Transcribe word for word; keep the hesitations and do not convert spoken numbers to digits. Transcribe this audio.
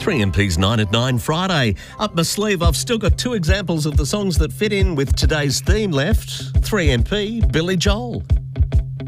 three M P's nine at nine Friday. Up my sleeve, I've still got two examples of the songs that fit in with today's theme left. three M P, Billy Joel.